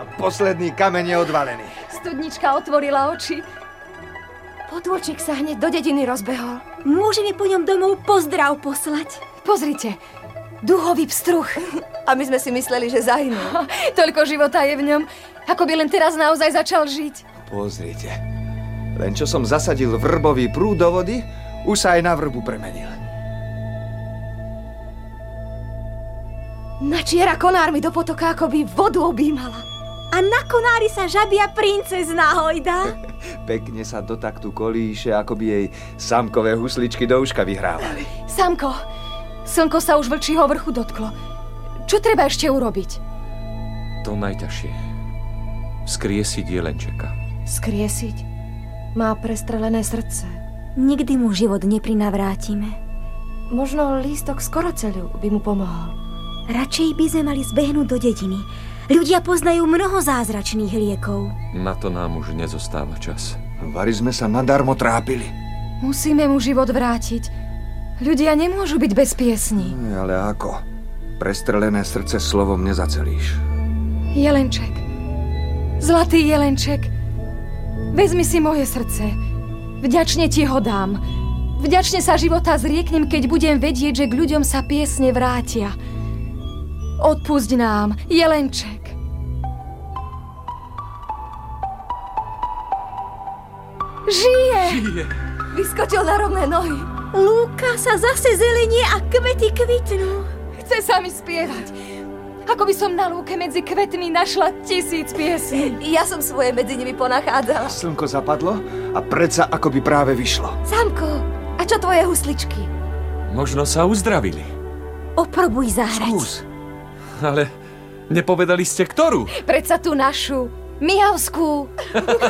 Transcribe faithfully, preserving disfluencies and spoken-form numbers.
A posledný kameň je odvalený. Studnička otvorila oči. Potôčik sa hneď do dediny rozbehol. Môžeme po ňom domov pozdrav poslať. Pozrite, duhový pstruh. A my sme si mysleli, že zahynul. Toľko života je v ňom, ako by len teraz naozaj začal žiť. Pozrite, len čo som zasadil vrbový prúd do vody, už sa aj na vrbu premenil. Načiera konármi do potoka, ako by vodu objímala. A na konári sa žabia princezná hojda. Pekne sa do taktu kolíše, ako by jej samkové husličky do uška vyhrávali. Samko, slnko sa už vlčího vrchu dotklo. Čo treba ešte urobiť? To najťažšie. Skriesiť jelenčeka. Skriesiť? Má prestrelené srdce. Nikdy mu život neprinavrátime. Možno lístok z koroceľu by mu pomohol. Radšej by sme mali zbehnúť do dediny. Ľudia poznajú mnoho zázračných liekov. Na to nám už nezostáva čas. Vari sme sa nadarmo trápili. Musíme mu život vrátiť. Ľudia nemôžu byť bez piesní. Ale ako? Prestrelené srdce slovom nezacelíš. Jelenček. Zlatý jelenček. Vezmi si moje srdce. Vďačne ti ho dám. Vďačne sa života zrieknem, keď budem vedieť, že k ľuďom sa piesne vrátia. Odpusť nám, jelenček. Žije! Žije! Vyskočil na rovné nohy. Lúka sa zase zelenie a kvety kvitnú. Chce sa mi spievať. Ako by som na lúke medzi kvetmi našla tisíc piesní. Ja som svoje medzi nimi ponachádzala. Slnko zapadlo a predsa ako by práve vyšlo. Samko, a čo tvoje husličky? Možno sa uzdravili. Oprobuj zahrať. Skús. Ale nepovedali ste ktorú? Predsa tú našu, Mijavskú.